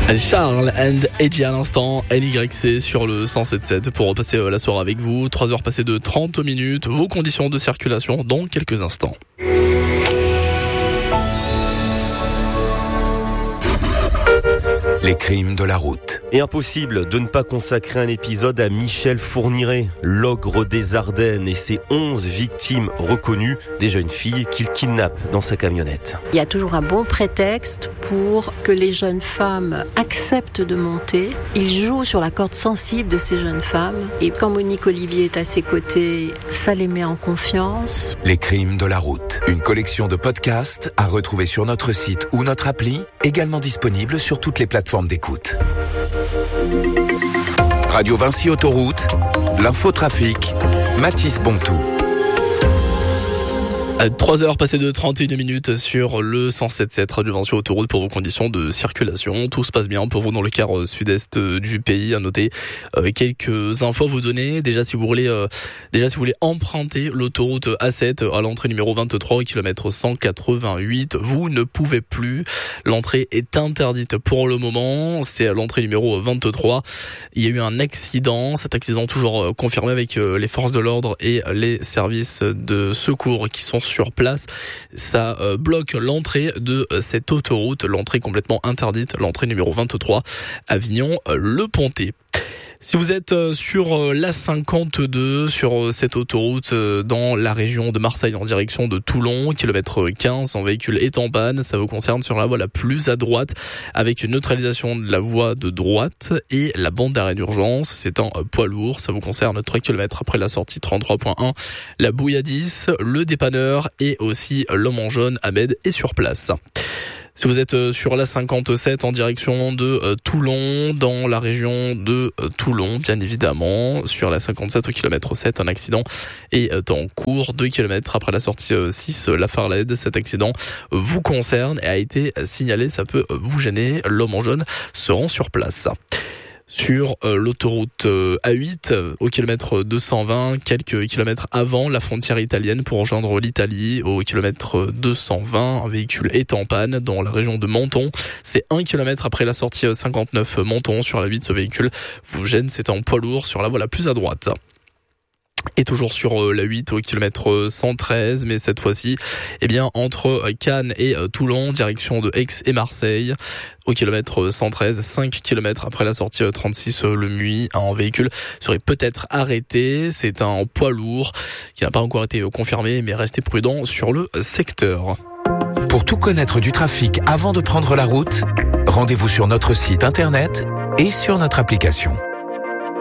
Charles and Eddie à l'instant, LYC sur le 107.7 pour repasser la soirée avec vous. 3 heures passées de 30 minutes, vos conditions de circulation dans quelques instants. Les crimes de la route. Et impossible de ne pas consacrer un épisode à Michel Fourniret, l'ogre des Ardennes et ses 11 victimes reconnues, des jeunes filles qu'il kidnappe dans sa camionnette. Il y a toujours un bon prétexte pour que les jeunes femmes acceptent de monter. Il joue sur la corde sensible de ces jeunes femmes. Et quand Monique Olivier est à ses côtés, ça les met en confiance. Les crimes de la route. Une collection de podcasts à retrouver sur notre site ou notre appli, également disponible sur toutes les plateformes d'écoute. Radio Vinci Autoroute, l'infotrafic, Mathis Bontou. 3 heures passées de 31 minutes sur le 107.7 Radio Vinci Autoroute pour vos conditions de circulation. Tout se passe bien pour vous dans le quart sud-est du pays. À noter quelques infos à vous donner. Déjà si vous voulez emprunter l'autoroute A7 à l'entrée numéro 23 au kilomètre 188, vous ne pouvez plus. L'entrée est interdite pour le moment. C'est à l'entrée numéro 23. Il y a eu un accident. Cet accident toujours confirmé avec les forces de l'ordre et les services de secours qui sont sur place. Ça bloque l'entrée de cette autoroute, l'entrée complètement interdite, l'entrée numéro 23, Avignon-Le Pontet. Si vous êtes sur l'A52, sur cette autoroute dans la région de Marseille en direction de Toulon, kilomètre 15, son véhicule est en panne, ça vous concerne sur la voie la plus à droite avec une neutralisation de la voie de droite et la bande d'arrêt d'urgence, c'est en poids lourd, ça vous concerne 3 km après la sortie 33.1, la Bouilladis, le dépanneur et aussi l'homme en jaune, Ahmed, est sur place. Si vous êtes sur la 57 en direction de Toulon, dans la région de Toulon, bien évidemment, sur la 57 au kilomètre 7, un accident est en cours, 2 km après la sortie 6, la Farled. Cet accident vous concerne et a été signalé, ça peut vous gêner. L'homme en jaune se rend sur place. Sur l'autoroute A8 au kilomètre 220, quelques kilomètres avant la frontière italienne pour rejoindre l'Italie, au kilomètre 220, un véhicule est en panne dans la région de Menton. C'est 1 kilomètre après la sortie 59 Menton. Sur la 8, ce véhicule vous gêne, c'est en poids lourd sur la voie la plus à droite. Et toujours sur la 8 au kilomètre 113, mais cette fois-ci, entre Cannes et Toulon, direction de Aix et Marseille, au kilomètre 113, 5 km après la sortie 36 Le Muy, un véhicule serait peut-être arrêté. C'est un poids lourd qui n'a pas encore été confirmé, mais restez prudent sur le secteur. Pour tout connaître du trafic avant de prendre la route, rendez-vous sur notre site internet et sur notre application.